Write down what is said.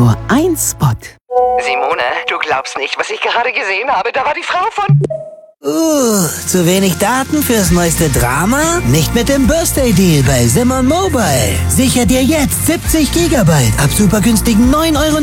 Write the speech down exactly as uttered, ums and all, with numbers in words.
nur ein Spot. Simone, du glaubst nicht, was ich gerade gesehen habe. Da war die Frau von... Uh, zu wenig Daten fürs neueste Drama? Nicht mit dem Birthday Deal bei Simon Mobile. Sicher dir jetzt siebzig Gigabyte ab super günstigen neun Euro.